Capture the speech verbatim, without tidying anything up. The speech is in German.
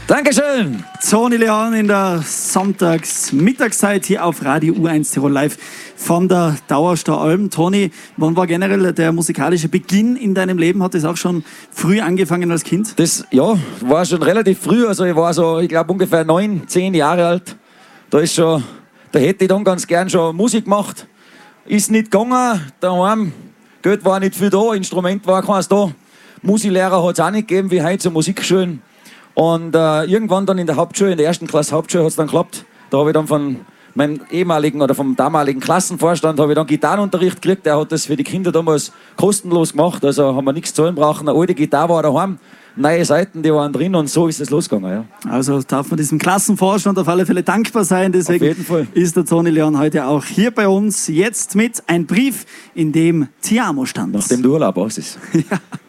Dankeschön. Toni Leon in der Sonntags-Mittagszeit hier auf Radio U eins Tirol live von der Dauerstau-Alm. Toni, wann war generell der musikalische Beginn in deinem Leben? Hat das auch schon früh angefangen als Kind? Das, ja, war schon relativ früh. Also ich war so, ich glaube ungefähr neun, zehn Jahre alt. Da ist schon, da hätte ich dann ganz gern schon Musik gemacht. Ist nicht gegangen. Daheim, Geld war nicht viel da, Instrument war keins da. Musiklehrer hat es auch nicht gegeben, wie heute so Musikschulen. Und äh, irgendwann dann in der Hauptschule, in der ersten Klasse Hauptschule hat es dann geklappt. Da habe ich dann von meinem ehemaligen oder vom damaligen Klassenvorstand habe ich dann Gitarrenunterricht gekriegt. Der hat das für die Kinder damals kostenlos gemacht. Also haben wir nichts zahlen brauchen. Eine alte Gitarre war daheim. Neue Seiten, die waren drin und so ist es losgegangen. Ja. Also darf man diesem Klassenvorstand auf alle Fälle dankbar sein. Deswegen auf jeden Fall. Ist der Toni Leon heute auch hier bei uns. Jetzt mit einem Brief, in dem Ti amo stand. Nachdem du Urlaub aus ist. Ja.